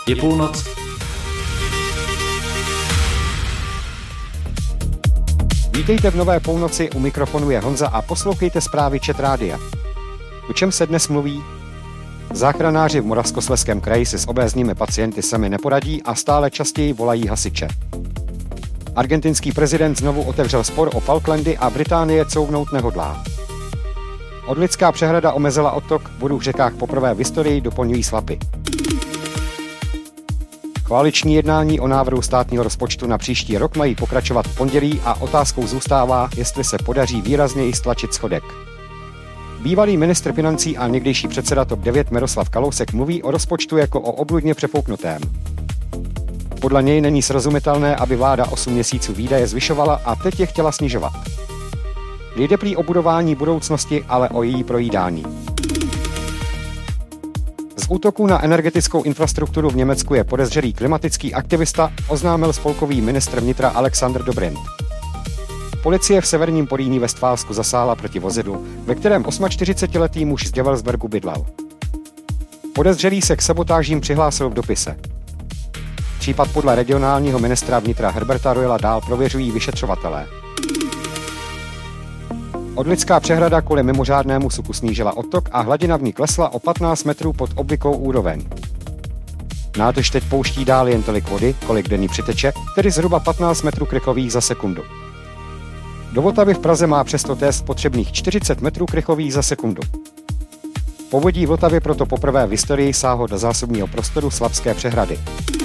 Je půlnoc. Vítejte v Nové půlnoci, u mikrofonu je Honza a poslouchejte zprávy ČT Rádia. O čem se dnes mluví? Záchranáři v Moravskoslezském kraji si s obézními pacienty sami neporadí a stále častěji volají hasiče. Argentinský prezident znovu otevřel spor o Falklandy a Británie couvnout nehodlá. Orlická přehrada omezila odtok, vodu v řekách poprvé v historii doplňují slapy. Koaliční jednání o návrhu státního rozpočtu na příští rok mají pokračovat v pondělí a otázkou zůstává, jestli se podaří výrazněji stlačit schodek. Bývalý ministr financí a někdejší předseda TOP 09 Miroslav Kalousek mluví o rozpočtu jako o obludně přefouknutém. Podle něj není srozumitelné, aby vláda 8 měsíců výdaje zvyšovala a teď je chtěla snižovat. Jde prý o budování budoucnosti, ale o její projídání. Z útoku na energetickou infrastrukturu v Německu je podezřelý klimatický aktivista, oznámil spolkový ministr vnitra Alexander Dobrindt. Policie v severním Porýní Vestfálsku zasáhla proti vozidlu, ve kterém 48letý muž z Děvelsbergu bydlel. Podezřelý se k sabotážím přihlásil v dopise. Případ podle regionálního ministra vnitra Herberta Royala dál prověřují vyšetřovatelé. Orlická přehrada kvůli mimořádnému suchu snížila odtok a hladina v ní klesla o 15 metrů pod obvyklou úroveň. Nádrž teď pouští dál jen tolik vody, kolik denní přiteče, tedy zhruba 15 metrů krychlových za sekundu. Do Vltavy v Praze má přesto test potřebných 40 metrů krychlových za sekundu. Povodí Vltavy proto poprvé v historii sáhlo do zásobního prostoru Slapské přehrady.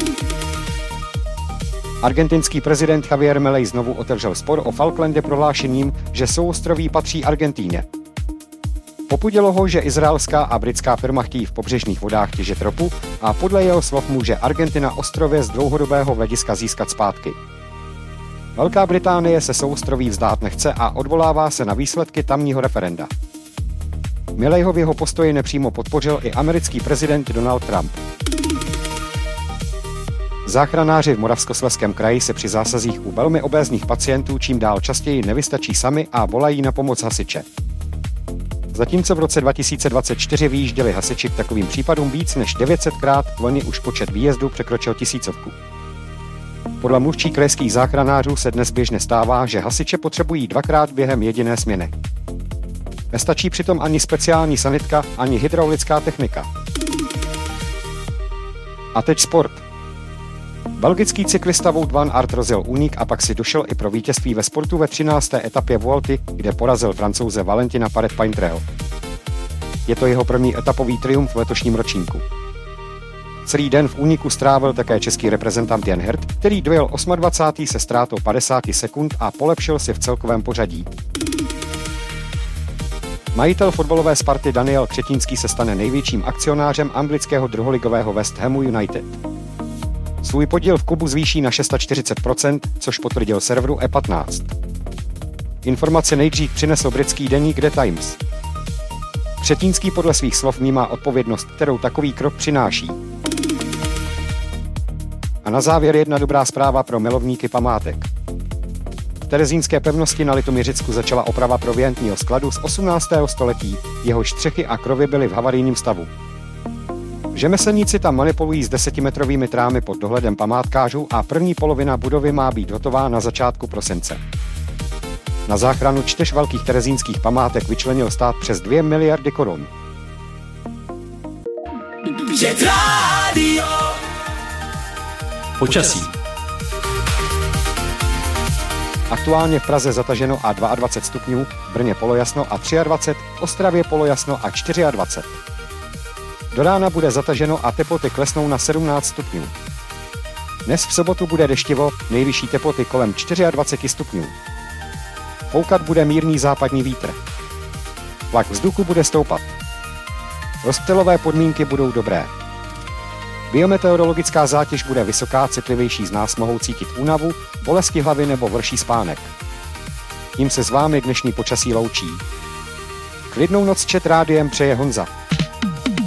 Argentinský prezident Javier Milei znovu otevřel spor o Falklandy prohlášením, že souostroví patří Argentíně. Popudilo ho, že izraelská a britská firma chtějí v pobřežních vodách těžit ropu a podle jeho slov může Argentina ostrově z dlouhodobého hlediska získat zpátky. Velká Británie se souostroví vzdát nechce a odvolává se na výsledky tamního referenda. Mileiho v jeho postoji nepřímo podpořil i americký prezident Donald Trump. Záchranáři v Moravskoslezském kraji se při zásazích u velmi obézních pacientů čím dál častěji nevystačí sami a volají na pomoc hasiče. Zatímco v roce 2024 vyjížděli hasiči k takovým případům víc než 900krát, loni už počet výjezdů překročil 1000. Podle mluvčí krajských záchranářů se dnes běžně stává, že hasiče potřebují 2krát během jediné směny. Nestačí přitom ani speciální sanitka, ani hydraulická technika. A teď sport. Belgický cyklista Wout van Aert rozjel únik a pak si došel i pro vítězství ve sportu ve 13. etapě Vuelty, kde porazil Francouze Valentina Paret-Paintreho. Je to jeho první etapový triumf v letošním ročníku. Celý den v úniku strávil také český reprezentant Jan Hirt, který dojel 28. se ztrátou 50 sekund a polepšil si v celkovém pořadí. Majitel fotbalové Sparty Daniel Křetínský se stane největším akcionářem anglického druholigového West Hamu United. Svůj podíl v klubu zvýší na 640%, což potvrdil serveru E15. Informace nejdřív přinesl britský deník The Times. Křetínský podle svých slov vnímá odpovědnost, kterou takový krok přináší. A na závěr jedna dobrá zpráva pro milovníky památek. V terezínské pevnosti na Litoměřicku začala oprava proviantního skladu z 18. století, jehož střechy a krovy byly v havarijním stavu. Řemeslníci tam manipulují s 10metrovými trámy pod dohledem památkářů a první polovina budovy má být hotová na začátku prosince. Na záchranu 4 velkých terezínských památek vyčlenil stát přes 2 miliardy korun. Počasí. Aktuálně v Praze zataženo a 22 stupňů, v Brně polojasno a 23, v Ostravě polojasno a 24. Do rána bude zataženo a teploty klesnou na 17 stupňů. Dnes v sobotu bude deštivo, nejvyšší teploty kolem 24 stupňů. Foukat bude mírný západní vítr. Tlak vzduchu bude stoupat. Rozptylové podmínky budou dobré. Biometeorologická zátěž bude vysoká, citlivější z nás mohou cítit únavu, bolesti hlavy nebo horší spánek. Tím se s vámi dnešní počasí loučí. Klidnou noc s ČT Rádiem přeje Honza.